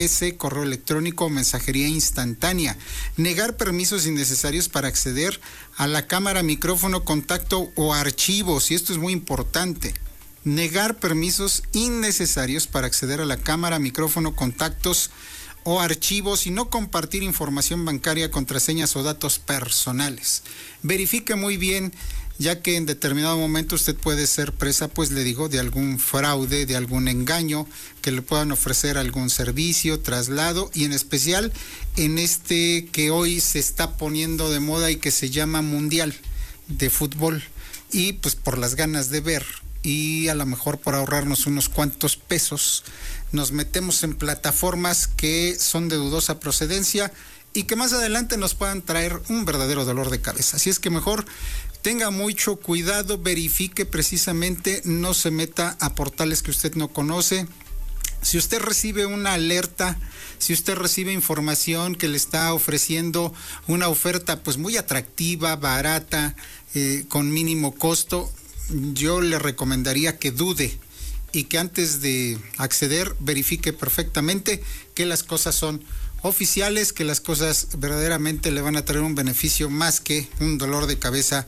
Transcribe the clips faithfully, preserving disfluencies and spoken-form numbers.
correo electrónico o mensajería instantánea, negar permisos innecesarios para acceder a la cámara, micrófono, contacto o archivos, y esto es muy importante, negar permisos innecesarios para acceder a la cámara, micrófono, contactos o archivos y no compartir información bancaria, contraseñas o datos personales. Verifique muy bien, ya que en determinado momento usted puede ser presa, pues le digo, de algún fraude, de algún engaño, que le puedan ofrecer algún servicio, traslado, y en especial en este que hoy se está poniendo de moda y que se llama Mundial de Fútbol, y pues por las ganas de ver y a lo mejor por ahorrarnos unos cuantos pesos, nos metemos en plataformas que son de dudosa procedencia y que más adelante nos puedan traer un verdadero dolor de cabeza. Así es que mejor tenga mucho cuidado, verifique precisamente, no se meta a portales que usted no conoce. Si usted recibe una alerta, si usted recibe información que le está ofreciendo una oferta pues muy atractiva, barata, eh, con mínimo costo, yo le recomendaría que dude y que antes de acceder verifique perfectamente que las cosas son oficiales, que las cosas verdaderamente le van a traer un beneficio más que un dolor de cabeza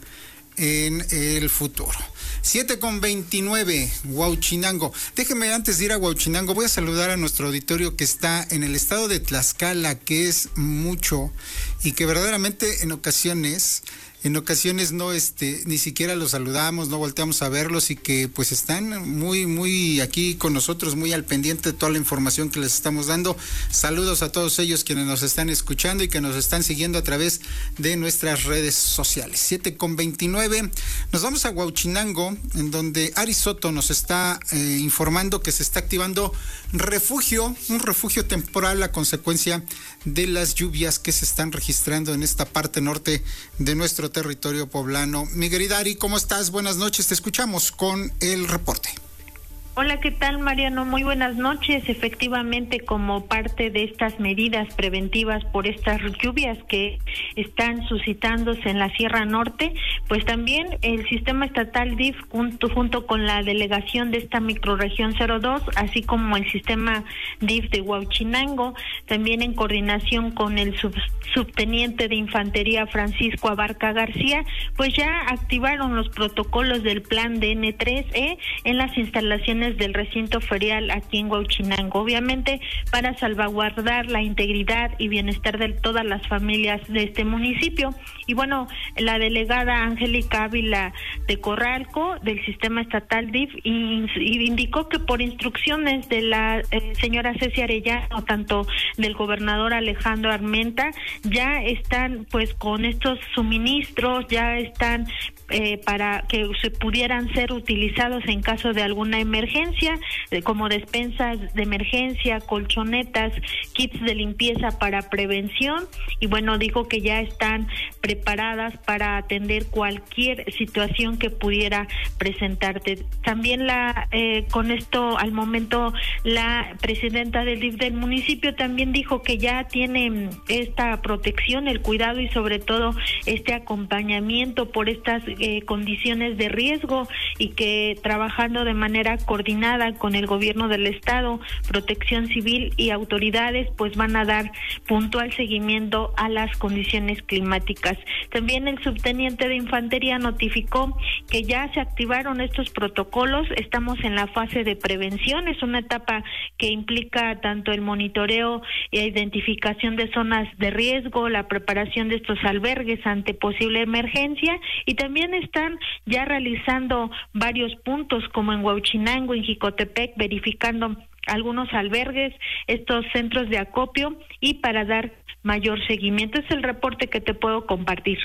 en el futuro. siete con veintinueve, Huauchinango. Déjeme, antes de ir a Huauchinango, voy a saludar a nuestro auditorio que está en el estado de Tlaxcala, que es mucho y que verdaderamente en ocasiones... En ocasiones no, este, ni siquiera los saludamos, no volteamos a verlos y que pues están muy, muy aquí con nosotros, muy al pendiente de toda la información que les estamos dando. Saludos a todos ellos quienes nos están escuchando y que nos están siguiendo a través de nuestras redes sociales. siete con veintinueve, nos vamos a Huauchinango, en donde Ari Soto nos está eh, informando que se está activando refugio, un refugio temporal a consecuencia de las lluvias que se están registrando en esta parte norte de nuestro territorio poblano. Mi querida Ari, ¿cómo estás? Buenas noches, te escuchamos con el reporte. Hola, ¿qué tal, Mariano? Muy buenas noches. Efectivamente, como parte de estas medidas preventivas por estas lluvias que están suscitándose en la Sierra Norte, pues también el sistema estatal D I F junto, junto con la delegación de esta microrregión cero dos, así como el sistema D I F de Huauchinango, también en coordinación con el sub, subteniente de infantería Francisco Abarca García, pues ya activaron los protocolos del plan D N tres E en las instalaciones del recinto ferial aquí en Huauchinango, obviamente para salvaguardar la integridad y bienestar de todas las familias de este municipio. Y bueno, la delegada Angélica Ávila de Corralco del sistema estatal D I F indicó que por instrucciones de la eh, señora Ceci Arellano, tanto del gobernador Alejandro Armenta, ya están pues con estos suministros, ya están eh, para que se pudieran ser utilizados en caso de alguna emergencia, eh, como despensas de emergencia, colchonetas, kits de limpieza para prevención, y bueno, dijo que ya están preparadas para atender cualquier situación que pudiera presentarte. También la eh, con esto al momento la presidenta del D I F del municipio también dijo que ya tiene esta protección, el cuidado y sobre todo este acompañamiento por estas eh, condiciones de riesgo, y que trabajando de manera coordinada con el gobierno del estado, Protección Civil y autoridades pues van a dar puntual seguimiento a las condiciones climáticas. También el subteniente de infantería notificó que ya se activaron estos protocolos, estamos en la fase de prevención, es una etapa que implica tanto el monitoreo e identificación de zonas de riesgo, la preparación de estos albergues ante posible emergencia, y también están ya realizando varios puntos como en Huauchinango, en Jicotepec, verificando algunos albergues, estos centros de acopio, y para dar mayor seguimiento. Es el reporte que te puedo compartir.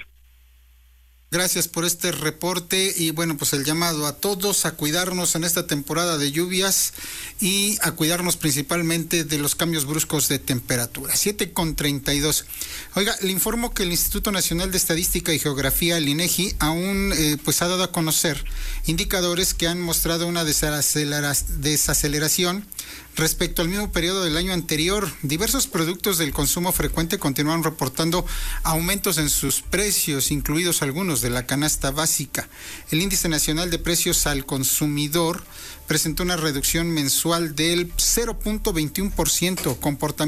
Gracias por este reporte y bueno, pues el llamado a todos a cuidarnos en esta temporada de lluvias y a cuidarnos principalmente de los cambios bruscos de temperatura. siete con treinta y dos. Oiga, le informo que el Instituto Nacional de Estadística y Geografía, el INEGI, aún eh, pues ha dado a conocer indicadores que han mostrado una desacelera- desaceleración respecto al mismo periodo del año anterior. Diversos productos del consumo frecuente continúan reportando aumentos en sus precios, incluidos algunos de la canasta básica. El Índice Nacional de Precios al Consumidor presentó una reducción mensual del cero punto veintiuno por ciento, comportamiento